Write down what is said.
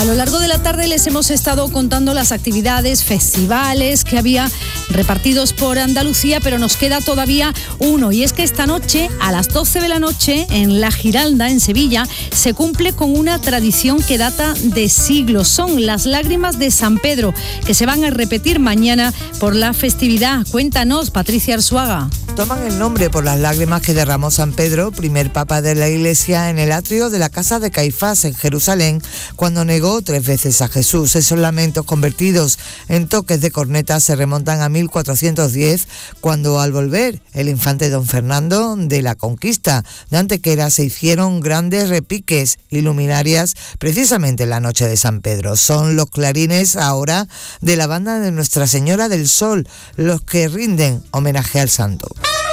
A lo largo de la tarde les hemos estado contando las actividades, festivales que había repartidos por Andalucía, pero nos queda todavía uno, y es que esta noche, a las 12 de la noche, en La Giralda, en Sevilla, se cumple con una tradición que data de siglos. Son las lágrimas de San Pedro, que se van a repetir mañana por la festividad. Cuéntanos, Patricia Arzuaga. Toman el nombre por las lágrimas que derramó San Pedro, primer papa de la Iglesia, en el atrio de la casa de Caifás en Jerusalén, cuando negó 3 veces a Jesús. Esos lamentos convertidos en toques de corneta se remontan a 1410, cuando al volver el infante don Fernando de la Conquista de Antequera se hicieron grandes repiques y luminarias precisamente en la noche de San Pedro. Son los clarines ahora de la banda de Nuestra Señora del Sol los que rinden homenaje al santo.